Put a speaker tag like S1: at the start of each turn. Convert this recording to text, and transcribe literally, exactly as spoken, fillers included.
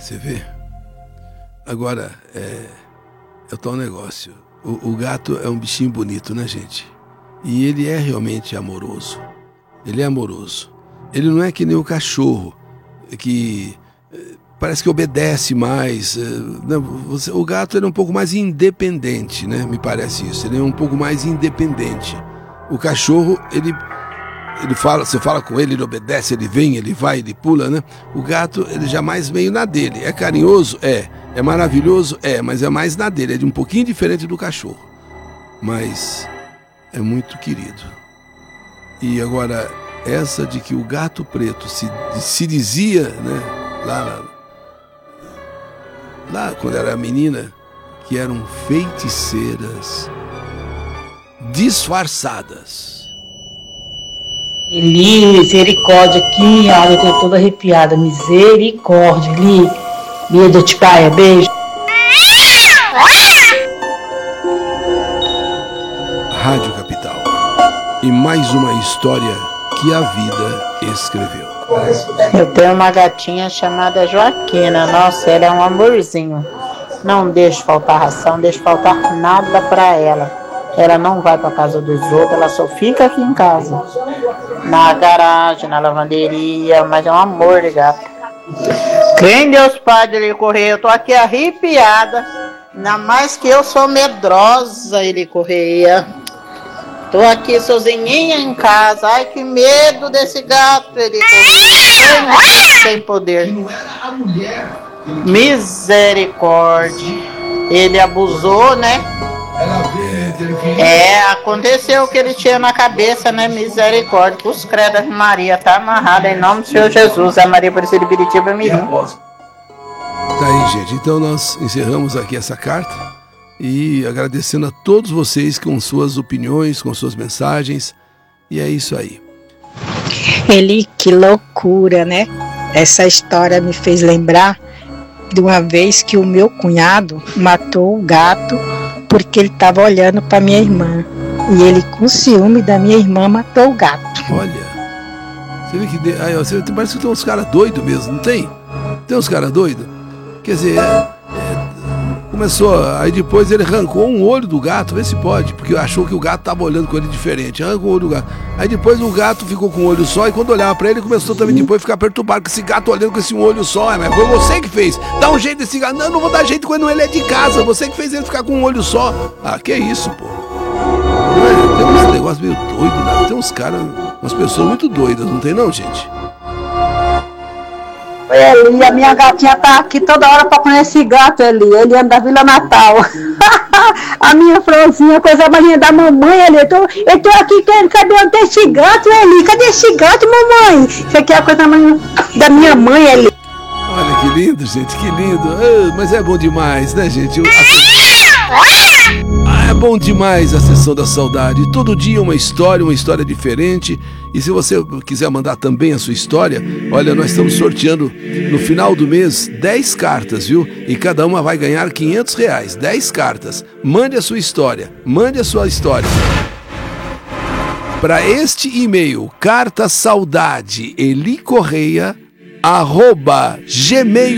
S1: Você vê? Agora, é, é o tal negócio. O, o gato é um bichinho bonito, né, gente? E ele é realmente amoroso. Ele é amoroso. Ele não é que nem o cachorro, que parece que obedece mais. Não, você, o gato ele é um pouco mais independente, né? Me parece isso. Ele é um pouco mais independente. O cachorro, ele, ele fala, você fala com ele, ele obedece, ele vem, ele vai, ele pula, né? O gato, ele jamais meio na dele. É carinhoso? É. É maravilhoso? É, mas é mais na dele. É de um pouquinho diferente do cachorro. Mas é muito querido. E agora, essa de que o gato preto se, se dizia, né? Lá, lá quando era menina, que eram feiticeiras disfarçadas.
S2: Eli, misericórdia, aqui, olha, eu tô toda arrepiada. Misericórdia, Eli. Bia de Tipaia, beijo.
S1: Rádio Capital. E mais uma história que a vida escreveu.
S3: Eu tenho uma gatinha chamada Joaquina. Nossa, ela é um amorzinho. Não deixo faltar ração, não deixo faltar nada pra ela. Ela não vai pra casa dos outros, ela só fica aqui em casa. Na garagem, na lavanderia, mas é um amor de gato. Quem Deus Pai dele correr, eu tô aqui arrepiada. Ainda mais que eu sou medrosa, ele correia. Tô aqui sozinha em casa. Ai, que medo desse gato, ele correia. Sem poder. Misericórdia. Ele abusou, né? É, aconteceu o que ele tinha na cabeça, né? Misericórdia. Os credos de Maria, tá amarrado em nome do Senhor Jesus. A Maria Aparecida de Biritiba me rim.
S1: Tá aí, gente. Então nós encerramos aqui essa carta e agradecendo a todos vocês com suas opiniões, com suas mensagens. E é isso aí.
S4: Eli, que loucura, né? Essa história me fez lembrar de uma vez que o meu cunhado matou o gato porque ele estava olhando para minha irmã. E ele, com ciúme da minha irmã, matou o gato.
S1: Olha, você vê que de... aí, ó, você... parece que tem uns caras doidos mesmo, não tem? Tem uns caras doidos? Quer dizer, é... É... começou, aí depois ele arrancou um olho do gato, vê se pode, porque achou que o gato estava olhando com ele diferente, arrancou o olho do gato. Aí depois o gato ficou com um olho só, e quando olhava para ele, começou também depois a ficar perturbado com esse gato olhando com esse um olho só. É, mas foi você que fez, dá um jeito desse gato. Não, não vou dar jeito quando ele é de casa, você que fez ele ficar com um olho só. Ah, que isso, pô. É, tem uns negócios meio doidos, né? Tem uns caras, umas pessoas muito doidas, não tem não, gente?
S5: Eli, a minha gatinha tá aqui toda hora pra comer esse gato, Eli. Ele anda da Vila Natal. A minha florzinha, coisa mais linda da mamãe, Eli. Eu tô, eu tô aqui querendo, cadê esse gato, Eli? Cadê esse gato, mamãe? Isso aqui é a coisa mais linda da minha mãe, Eli.
S1: Olha que lindo, gente, que lindo. Ah, mas é bom demais, né, gente? Ah, é bom demais a Sessão da Saudade. Todo dia uma história, uma história diferente. E se você quiser mandar também a sua história, olha, nós estamos sorteando no final do mês dez cartas, viu? E cada uma vai ganhar quinhentos reais. dez cartas. Mande a sua história. Mande a sua história. Para este e-mail, carta saudade, eli correia, arroba gmail